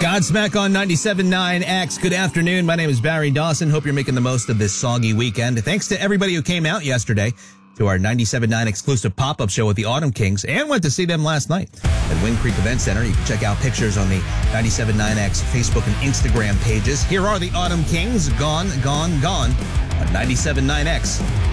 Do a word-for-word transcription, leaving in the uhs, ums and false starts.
Godsmack on ninety-seven point nine X. Good afternoon. My name is Barry Dawson. Hope you're making the most of this soggy weekend. Thanks to everybody who came out yesterday to our ninety-seven point nine exclusive pop-up show with the Autumn Kings and went to see them last night at Wind Creek Event Center. You can check out pictures on the ninety-seven point nine X Facebook and Instagram pages. Here are the Autumn Kings, Gone, Gone, Gone on ninety-seven point nine X.